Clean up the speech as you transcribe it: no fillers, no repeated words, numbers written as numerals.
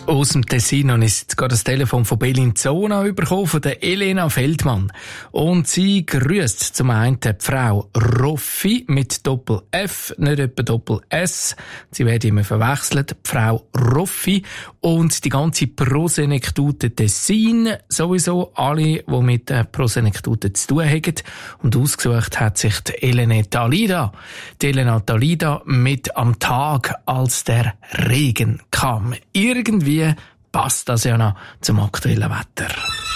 Aus dem Tessin habe ich jetzt gerade das Telefon von Bellinzona bekommen, von der Elena Feldmann. Und sie grüßt zum einen die Frau Roffi mit Doppel-F, nicht etwa Doppel-S. Sie werden immer verwechselt. Die Frau Roffi und die ganze Prosenektute Tessin, sowieso alle, die mit der Prosenektute zu tun haben. Und ausgesucht hat sich die Elena Talida. Die Elena Talida mit am Tag, als der Regen kam. Irgendwie passt das ja noch zum aktuellen Wetter.